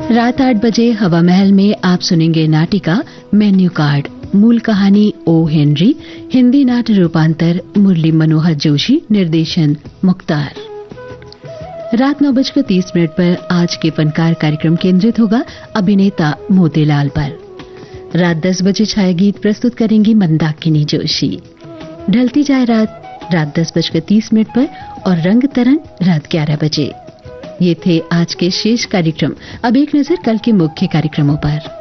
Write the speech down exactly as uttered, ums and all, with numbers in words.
रात आठ बजे हवा महल में आप सुनेंगे नाटिका मेन्यू कार्ड। मूल कहानी ओ हेनरी, हिंदी नाट्य रूपांतर मुरली मनोहर जोशी, निर्देशन मुख्तार। रात नौ बजकर तीस मिनट पर आज के फनकार कार्यक्रम केंद्रित होगा अभिनेता मोतीलाल पर। रात दस बजे छाया गीत प्रस्तुत करेंगी मंदाकिनी जोशी। ढलती जाए रात रात दस बजकर तीस मिनट पर और रंग तरंग रात ग्यारह बजे। ये थे आज के शेष कार्यक्रम। अब एक नजर कल के मुख्य कार्यक्रमों पर।